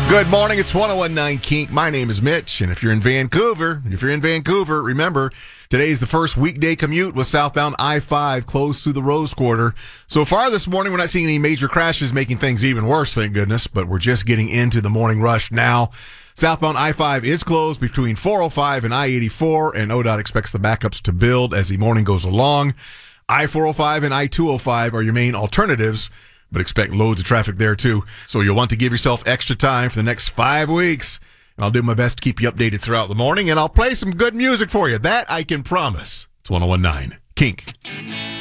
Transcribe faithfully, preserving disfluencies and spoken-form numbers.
Good morning. It's one oh one point nine Kink. My name is Mitch, and if you're in Vancouver, if you're in Vancouver, remember, today's the first weekday commute with southbound I five closed through the Rose Quarter. So far this morning, we're not seeing any major crashes making things even worse, thank goodness, but we're just getting into the morning rush now. Southbound I five is closed between four oh five and I eighty-four, and O D O T expects the backups to build as the morning goes along. I four oh five and I two oh five are your main alternatives, but expect loads of traffic there too. So you'll want to give yourself extra time for the next five weeks. And I'll do my best to keep you updated throughout the morning, and I'll play some good music for you. That I can promise. It's one oh one point nine Kink.